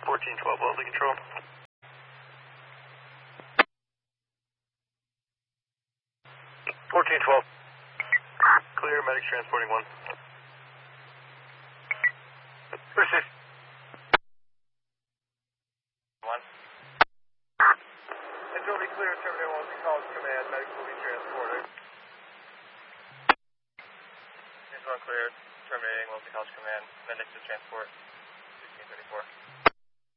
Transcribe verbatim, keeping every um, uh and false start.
fourteen twelve, Wellesley Control. fourteen twelve. Clear, medics transporting one. Persist. One. Until we clear, terminate Wellesley College Command, medics will be transported. This one cleared, terminating Wellesley College Command, medics to transport.